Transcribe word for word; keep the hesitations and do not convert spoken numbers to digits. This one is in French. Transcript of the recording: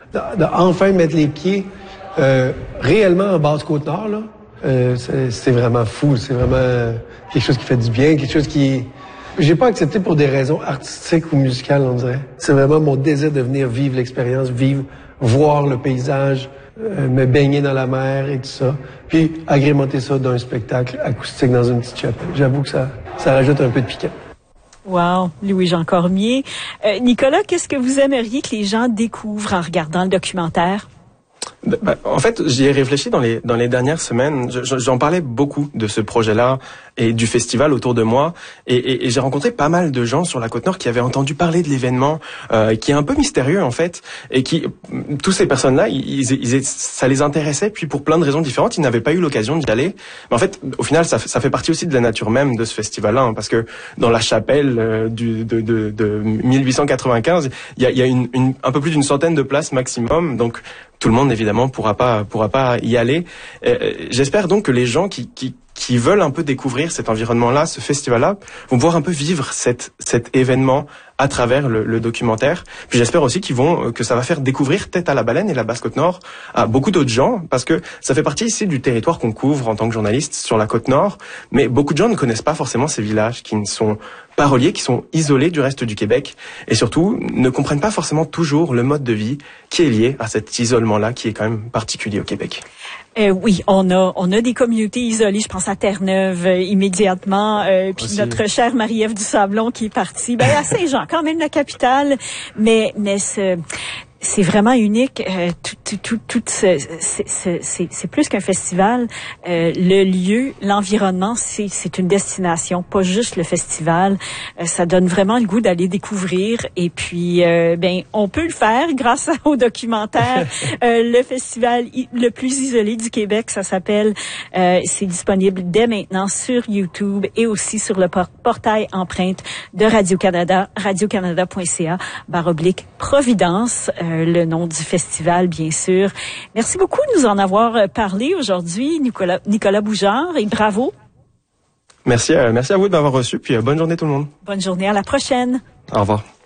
d'enfin mettre les pieds euh, réellement en Basse-Côte-Nord, là, euh, c'est, c'est vraiment fou. C'est vraiment quelque chose qui fait du bien, quelque chose qui... J'ai pas accepté pour des raisons artistiques ou musicales, on dirait. C'est vraiment mon désir de venir vivre l'expérience, vivre, voir le paysage, euh, me baigner dans la mer et tout ça. Puis agrémenter ça d'un spectacle acoustique dans une petite chapelle. J'avoue que ça, ça rajoute un peu de piquant. Wow, Louis-Jean Cormier. Euh, Nicolas, qu'est-ce que vous aimeriez que les gens découvrent en regardant le documentaire? Bah, en fait, j'y ai réfléchi dans les dans les dernières semaines. Je, j'en parlais beaucoup de ce projet-là et du festival autour de moi, et, et, et j'ai rencontré pas mal de gens sur la Côte-Nord qui avaient entendu parler de l'événement, euh, qui est un peu mystérieux en fait, et qui tous ces personnes-là, ils, ils, ils, ça les intéressait, puis pour plein de raisons différentes, ils n'avaient pas eu l'occasion d'y aller. Mais en fait, au final, ça, ça fait partie aussi de la nature même de ce festival-là, hein, parce que dans la chapelle euh, du, de, de, de mille huit cent quatre-vingt-quinze, il y a, il y a une, une, un peu plus d'une centaine de places maximum, donc tout le monde évidemment pourra pas pourra pas y aller. Euh, j'espère donc que les gens qui qui qui veulent un peu découvrir cet environnement-là, ce festival-là, vont pouvoir un peu vivre cet cet événement à travers le, le documentaire. Puis j'espère aussi qu'ils vont que ça va faire découvrir Tête à la Baleine et la Basse-Côte-Nord à beaucoup d'autres gens, parce que ça fait partie ici du territoire qu'on couvre en tant que journaliste sur la Côte-Nord, mais beaucoup de gens ne connaissent pas forcément ces villages qui ne sont pas reliés, qui sont isolés du reste du Québec, et surtout ne comprennent pas forcément toujours le mode de vie qui est lié à cet isolement-là qui est quand même particulier au Québec. Euh, oui, on a on a des communautés isolées. Je pense à Terre-Neuve euh, immédiatement. Euh, puis notre chère Marie-Ève Dusablon qui est partie. Ben à Saint-Jean, quand même la capitale, mais mais ce c'est vraiment unique. Euh, tout, tout, tout, tout ce, c'est, c'est, c'est plus qu'un festival. Euh, le lieu, l'environnement, c'est, c'est une destination, pas juste le festival. Euh, ça donne vraiment le goût d'aller découvrir. Et puis, euh, ben, on peut le faire grâce au documentaire. euh, le festival le plus isolé du Québec, ça s'appelle. Euh, c'est disponible dès maintenant sur YouTube et aussi sur le por- portail empreinte de Radio-Canada, radio-canada point c a barre oblique Providence. Euh, le nom du festival, bien sûr. Merci beaucoup de nous en avoir parlé aujourd'hui, Nicolas, Nicolas Bougeard, et bravo. Merci, euh, merci à vous de m'avoir reçu, puis euh, bonne journée tout le monde. Bonne journée, à la prochaine. Au revoir.